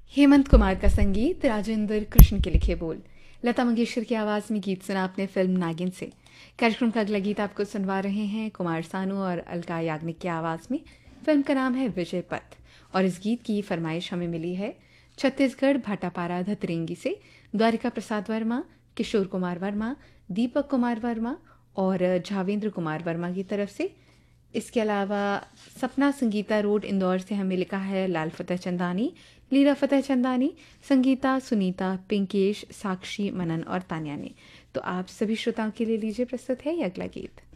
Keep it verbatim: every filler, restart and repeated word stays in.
हेमंत कुमार का संगीत, राजेंद्र कृष्ण के लिखे बोल। लता मंगेशकर की आवाज़ में गीत सुना आपने फिल्म नागिन से। कार्यक्रम का अगला गीत आपको सुनवा रहे हैं कुमार सानू और अलका याग्निक की आवाज़ में। फिल्म का नाम है विजय पथ और इस गीत की फरमाइश हमें मिली है छत्तीसगढ़ भाटापारा धतरेंगी से द्वारिका प्रसाद वर्मा, किशोर कुमार वर्मा, दीपक कुमार वर्मा और झावेंद्र कुमार वर्मा की तरफ से। इसके अलावा सपना संगीता रोड इंदौर से हमें लिखा है लाल फतेह चंदानी, लीला फतेह चंदानी, संगीता, सुनीता, पिंकेश, साक्षी, मनन और तान्या ने। तो आप सभी श्रोताओं के लिए लीजिए प्रस्तुत है ये अगला गीत।